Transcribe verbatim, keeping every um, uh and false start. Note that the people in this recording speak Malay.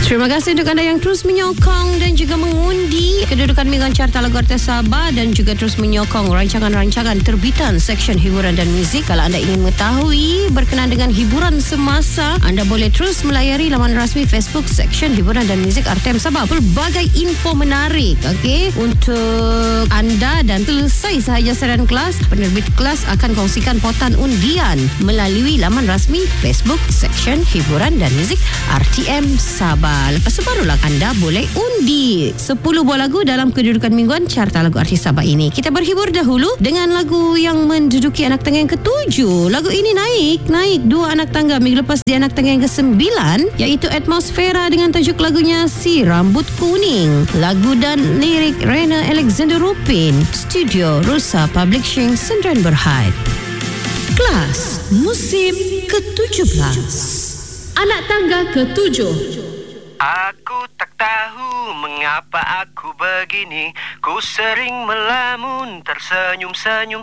Terima kasih untuk anda yang terus menyokong dan juga mengundi kedudukan mingguan carta lagu artis Sabah dan juga terus menyokong rancangan-rancangan terbitan Seksyen Hiburan dan Muzik. Kalau anda ingin mengetahui berkenaan dengan hiburan semasa, anda boleh terus melayari laman rasmi Facebook Seksyen Hiburan dan Muzik R T M Sabah. Pelbagai info menarik, okey, untuk anda. Dan selesai sahaja siaran kelas, penerbit kelas akan kongsikan pautan undian melalui laman rasmi Facebook Seksyen Hiburan dan Muzik R T M Sabah. Lepas itu barulah anda boleh undi sepuluh buah lagu dalam kedudukan mingguan carta lagu artis Sabah ini. Kita berhibur dahulu dengan lagu yang menduduki anak tangga yang ketujuh. Lagu ini naik naik dua anak tangga minggu lepas di anak tangga yang kesembilan, iaitu Atmosfera dengan tajuk lagunya Si Rambut Kuning. Lagu dan lirik Rena Alexander Rupin, Studio Rusa Publishing Sendirian Berhad. Kelas musim ketujuh belas, anak tangga ketujuh. Aku tak tahu mengapa aku begini. Ku sering melamun, tersenyum-senyum